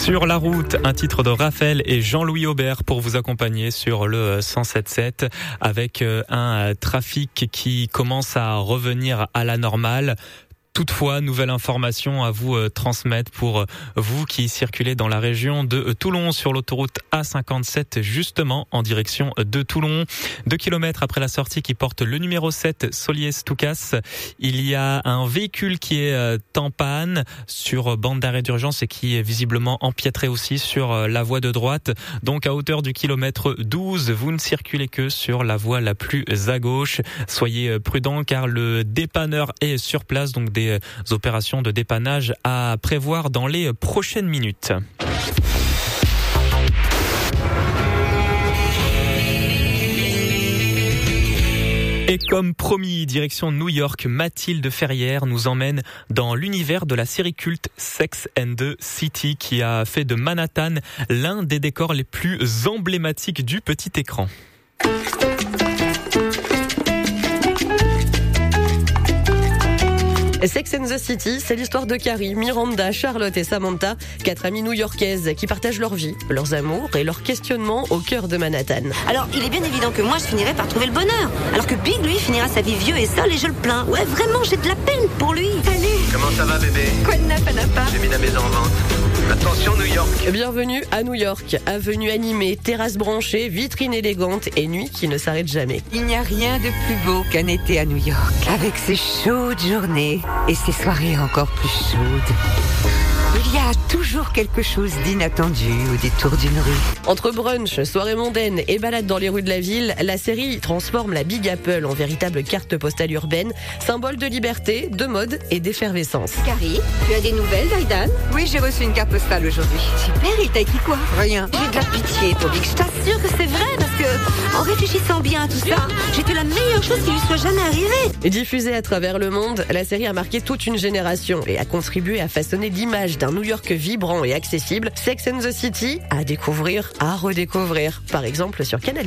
Sur la route, un titre de Raphaël et Jean-Louis Aubert pour vous accompagner sur le 107.7 avec un trafic qui commence à revenir à la normale. Toutefois, nouvelle information à vous transmettre pour vous qui circulez dans la région de Toulon sur l'autoroute A57, justement en direction de Toulon. 2 kilomètres après la sortie qui porte le numéro 7, Soliès-Toucas, il y a un véhicule qui est en panne sur bande d'arrêt d'urgence et qui est visiblement empiétré aussi sur la voie de droite. Donc à hauteur du kilomètre 12, vous ne circulez que sur la voie la plus à gauche. Soyez prudents car le dépanneur est sur place, donc des opérations de dépannage à prévoir dans les prochaines minutes. Et comme promis, direction New York, Mathilde Ferrière nous emmène dans l'univers de la série culte Sex and the City qui a fait de Manhattan l'un des décors les plus emblématiques du petit écran. Sex and the City, c'est l'histoire de Carrie, Miranda, Charlotte et Samantha, 4 amies new-yorkaises qui partagent leur vie, leurs amours et leurs questionnements au cœur de Manhattan. Alors, il est bien évident que moi, je finirai par trouver le bonheur. Alors que Big, lui, finira sa vie vieux et seul et je le plains. Ouais, vraiment, j'ai de la peine pour lui. Salut. Comment ça va, bébé? Quoi de neuf, Anapa? J'ai mis la maison en vente. Attention, New York. Bienvenue à New York. Avenue animée, terrasse branchée, vitrine élégante et nuit qui ne s'arrête jamais. Il n'y a rien de plus beau qu'un été à New York. Avec ses chaudes journées et ses soirées encore plus chaudes. Il y a toujours quelque chose d'inattendu au détour d'une rue. Entre brunch, soirée mondaine et balade dans les rues de la ville, la série transforme la Big Apple en véritable carte postale urbaine, symbole de liberté, de mode et d'effervescence. Carrie, tu as des nouvelles d'Aidan? Oui, j'ai reçu une carte postale aujourd'hui. Super, il t'a écrit quoi? Rien. J'ai de la pitié pour Big. Je t'assure que c'est vrai parce que, en réfléchissant bien à tout ça, j'étais la meilleure chose qui lui soit jamais arrivée. Et diffusée à travers le monde, la série a marqué toute une génération et a contribué à façonner l'image d'un New York vibrant et accessible. Sex and the City, à découvrir, à redécouvrir, par exemple sur Canal+.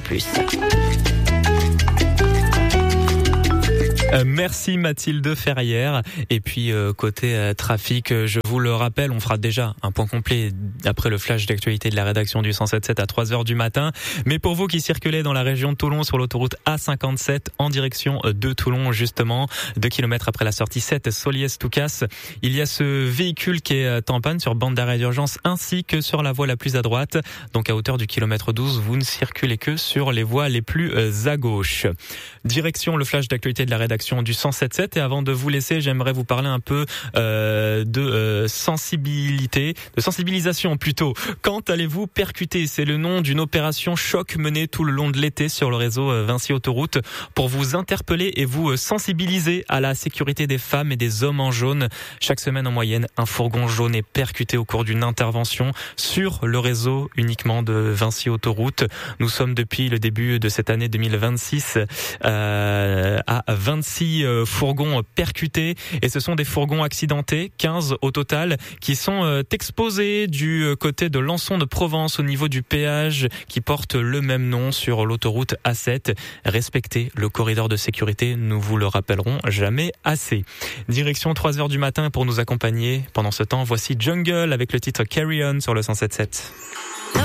Merci Mathilde Ferrière. Et puis côté trafic, je vous le rappelle, on fera déjà un point complet après le flash d'actualité de la rédaction du 107.7 à 3h du matin. Mais pour vous qui circulez dans la région de Toulon sur l'autoroute A57 en direction de Toulon justement, 2 kilomètres après la sortie 7 Soliès-Toucas, il y a ce véhicule qui est en panne sur bande d'arrêt d'urgence ainsi que sur la voie la plus à droite. Donc à hauteur du kilomètre 12, vous ne circulez que sur les voies les plus à gauche. Direction le flash d'actualité de la rédaction du 107.7 et avant de vous laisser, j'aimerais vous parler un peu de sensibilisation plutôt. Quand allez-vous percuter? C'est le nom d'une opération choc menée tout le long de l'été sur le réseau Vinci Autoroute pour vous interpeller et vous sensibiliser à la sécurité des femmes et des hommes en jaune. Chaque semaine en moyenne, un fourgon jaune est percuté au cours d'une intervention sur le réseau uniquement de Vinci Autoroute. Nous sommes depuis le début de cette année 2026 à 26 fourgons percutés et ce sont des fourgons accidentés, 15 au total, qui sont exposés du côté de Lançon de Provence au niveau du péage qui porte le même nom sur l'autoroute A7. Respectez le corridor de sécurité, nous vous le rappellerons jamais assez. Direction 3h du matin pour nous accompagner. Pendant ce temps, voici Jungle avec le titre Carry On sur le 107.7.